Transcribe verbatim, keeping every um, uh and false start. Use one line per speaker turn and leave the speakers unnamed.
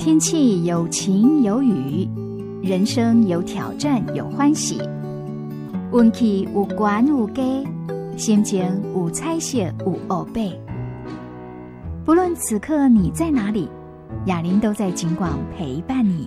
天气有晴有雨，人生有挑战有欢喜，运气有悬有低，心情有彩色有乌白。不论此刻你在哪里，雅玲都在警广陪伴你。